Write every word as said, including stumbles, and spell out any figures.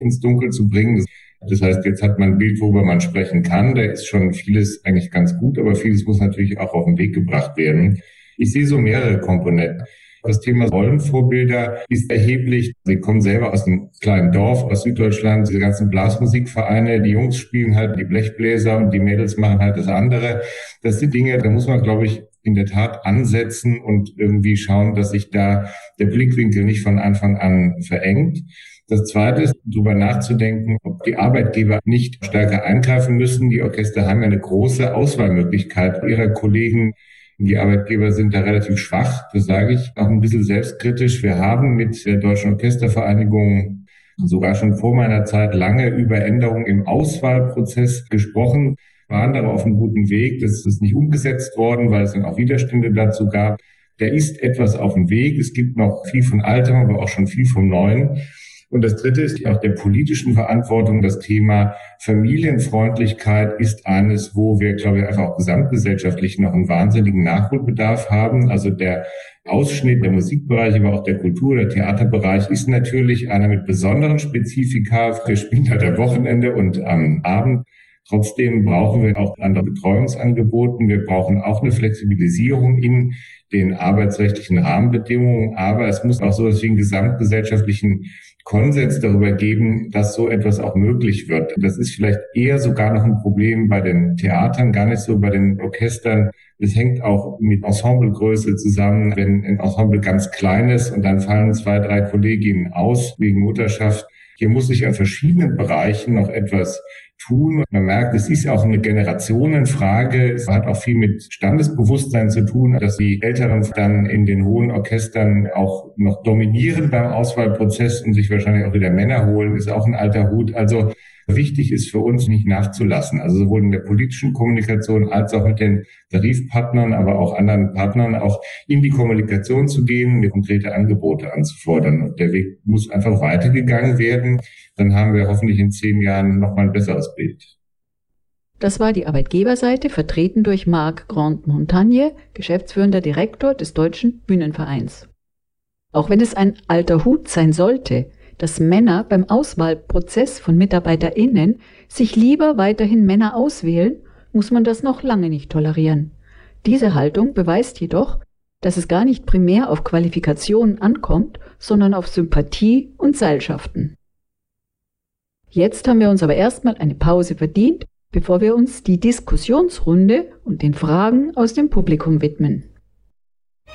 ins Dunkel zu bringen. Das heißt, jetzt hat man ein Bild, worüber man sprechen kann. Da ist schon vieles eigentlich ganz gut, aber vieles muss natürlich auch auf den Weg gebracht werden. Ich sehe so mehrere Komponenten. Das Thema Rollenvorbilder ist erheblich. Sie kommen selber aus einem kleinen Dorf aus Süddeutschland, diese ganzen Blasmusikvereine. Die Jungs spielen halt die Blechbläser und die Mädels machen halt das andere. Das sind Dinge, da muss man, glaube ich, in der Tat ansetzen und irgendwie schauen, dass sich da der Blickwinkel nicht von Anfang an verengt. Das Zweite ist, darüber nachzudenken, ob die Arbeitgeber nicht stärker eingreifen müssen. Die Orchester haben ja eine große Auswahlmöglichkeit ihrer Kollegen. Die Arbeitgeber sind da relativ schwach, das sage ich auch ein bisschen selbstkritisch. Wir haben mit der Deutschen Orchestervereinigung sogar schon vor meiner Zeit lange über Änderungen im Auswahlprozess gesprochen, waren aber auf einem guten Weg. Das ist nicht umgesetzt worden, weil es dann auch Widerstände dazu gab. Da ist etwas auf dem Weg. Es gibt noch viel von Altem, aber auch schon viel vom Neuen. Und das Dritte ist auch der politischen Verantwortung. Das Thema Familienfreundlichkeit ist eines, wo wir, glaube ich, einfach auch gesamtgesellschaftlich noch einen wahnsinnigen Nachholbedarf haben. Also der Ausschnitt der Musikbereich, aber auch der Kultur-, der Theaterbereich ist natürlich einer mit besonderen Spezifika. Wir spielen halt am Wochenende und am Abend. Trotzdem brauchen wir auch andere Betreuungsangebote. Wir brauchen auch eine Flexibilisierung in den arbeitsrechtlichen Rahmenbedingungen. Aber es muss auch so etwas wie einen gesamtgesellschaftlichen Konsens darüber geben, dass so etwas auch möglich wird. Das ist vielleicht eher sogar noch ein Problem bei den Theatern, gar nicht so bei den Orchestern. Es hängt auch mit Ensemblegröße zusammen. Wenn ein Ensemble ganz klein ist und dann fallen zwei, drei Kolleginnen aus wegen Mutterschaft, hier muss sich an verschiedenen Bereichen noch etwas tun. Man merkt, es ist ja auch eine Generationenfrage. Es hat auch viel mit Standesbewusstsein zu tun, dass die Älteren dann in den hohen Orchestern auch noch dominieren beim Auswahlprozess und sich wahrscheinlich auch wieder Männer holen, ist auch ein alter Hut. Also wichtig ist für uns nicht nachzulassen. Also sowohl in der politischen Kommunikation als auch mit den Tarifpartnern, aber auch anderen Partnern auch in die Kommunikation zu gehen, mir konkrete Angebote anzufordern. Und der Weg muss einfach weitergegangen werden. Dann haben wir hoffentlich in zehn Jahren nochmal ein besseres Bild. Das war die Arbeitgeberseite, vertreten durch Marc Grandmontagne, geschäftsführender Direktor des Deutschen Bühnenvereins. Auch wenn es ein alter Hut sein sollte, dass Männer beim Auswahlprozess von MitarbeiterInnen sich lieber weiterhin Männer auswählen, muss man das noch lange nicht tolerieren. Diese Haltung beweist jedoch, dass es gar nicht primär auf Qualifikationen ankommt, sondern auf Sympathie und Seilschaften. Jetzt haben wir uns aber erstmal eine Pause verdient, bevor wir uns die Diskussionsrunde und den Fragen aus dem Publikum widmen.